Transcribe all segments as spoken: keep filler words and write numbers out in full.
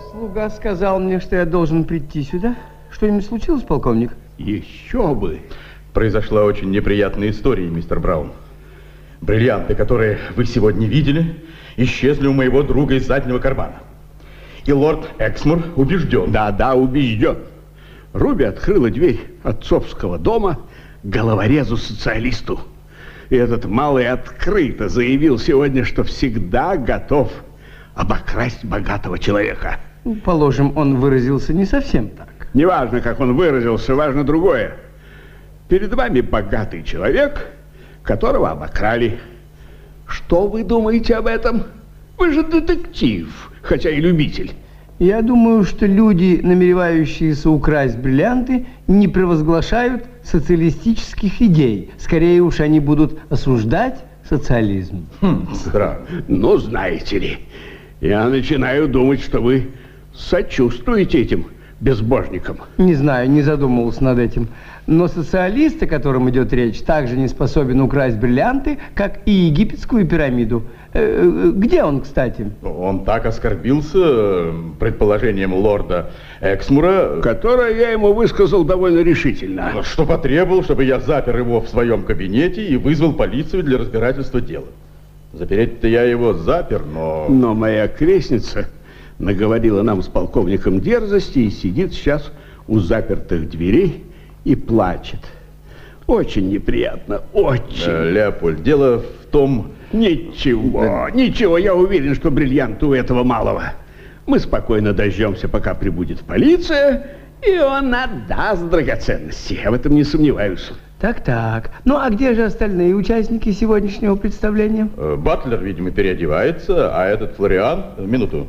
Слуга сказал мне, что я должен прийти сюда. Что-нибудь случилось, полковник? Еще бы. Произошла очень неприятная история, мистер Браун. Бриллианты, которые вы сегодня видели, исчезли у моего друга из заднего кармана. И лорд Эксмур убежден. Да-да, убежден. Руби открыла дверь отцовского дома головорезу-социалисту. И этот малый открыто заявил сегодня, что всегда готов обокрасть богатого человека. Положим, он выразился не совсем так. Неважно, как он выразился, важно другое. Перед вами богатый человек, которого обокрали. Что вы думаете об этом? Вы же детектив, хотя и любитель. Я думаю, что люди, намеревающиеся украсть бриллианты, не провозглашают социалистических идей. Скорее уж они будут осуждать социализм. Хм, странно. Ну, знаете ли, я начинаю думать, что вы сочувствуете этим безбожникам. Не знаю, не задумывался над этим. Но социалист, о котором идет речь, также не способен украсть бриллианты, как и египетскую пирамиду. Где он, кстати? Он так оскорбился предположением лорда Эксмура, которое я ему высказал довольно решительно. Что потребовал, чтобы я запер его в своем кабинете и вызвал полицию для разбирательства дела. Запереть-то я его запер, но... Но моя крестница наговорила нам с полковником дерзости и сидит сейчас у запертых дверей и плачет. Очень неприятно, очень. Э, Леопольд, дело в том... Ничего, ничего, я уверен, что бриллианты у этого малого. Мы спокойно дождемся, пока прибудет полиция, и он отдаст драгоценности. Я в этом не сомневаюсь. Так-так. Ну, а где же остальные участники сегодняшнего представления? Э, Батлер, видимо, переодевается, а этот Флориан... Минуту.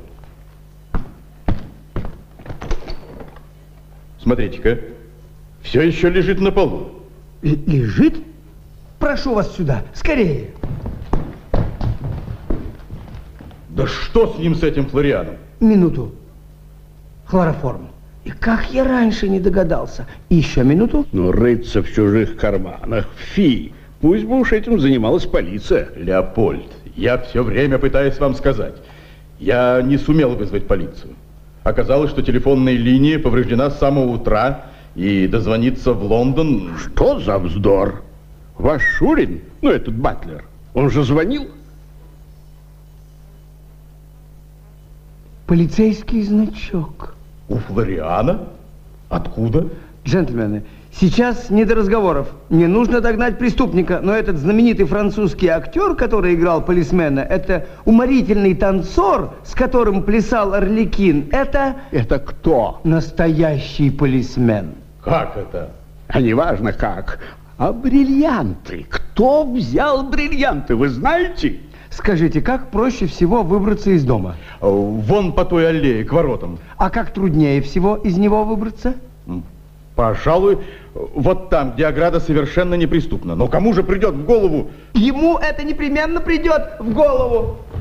Смотрите-ка, все еще лежит на полу. Л- лежит? Прошу вас сюда, скорее. Да что с ним, с этим Флорианом? Минуту. Хлороформ. И как я раньше не догадался. Еще минуту. Ну, рыться в чужих карманах. Фи. Пусть бы уж этим занималась полиция. Леопольд, я все время пытаюсь вам сказать. Я не сумел вызвать полицию. Оказалось, что телефонная линия повреждена с самого утра, и дозвониться в Лондон... Что за вздор? Ваш Шурин, ну этот Батлер, он же звонил? Полицейский значок. У Флориана? Откуда? Джентльмены, сейчас не до разговоров. Мне нужно догнать преступника, но этот знаменитый французский актер, который играл полисмена, это уморительный танцор, с которым плясал Арлекин, это... Это кто? Настоящий полисмен. Как это? А не важно как. А бриллианты? Кто взял бриллианты, вы знаете? Скажите, как проще всего выбраться из дома? Вон по той аллее, к воротам. А как труднее всего из него выбраться? Пожалуй, вот там, где ограда совершенно неприступна. Но кому же придет в голову... Ему это непременно придет в голову.